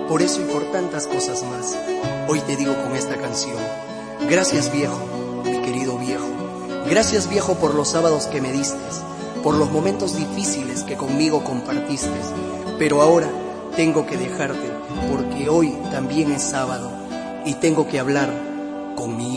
Por eso y por tantas cosas más, hoy te digo con esta canción: gracias viejo, mi querido viejo. Gracias viejo por los sábados que me diste, por los momentos difíciles que conmigo compartiste. Pero ahora tengo que dejarte porque hoy también es sábado y tengo que hablar con mi hijo.